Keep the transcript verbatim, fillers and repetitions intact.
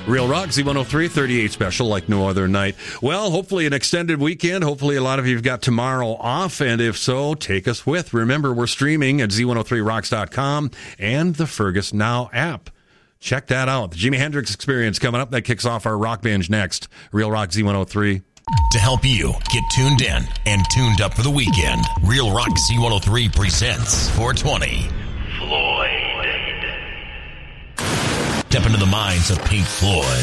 Real Rock, Z one oh three, thirty-eight special like no other night. Well, hopefully an extended weekend. Hopefully a lot of you have got tomorrow off, and if so, take us with. Remember, we're streaming at Z one oh three rocks dot com and the Fergus Now app. Check that out. The Jimi Hendrix Experience coming up. That kicks off our Rock Binge next. Real Rock Z one oh three. To help you get tuned in and tuned up for the weekend, Real Rock Z one oh three presents four twenty. Floyd. Step into the minds of Pink Floyd,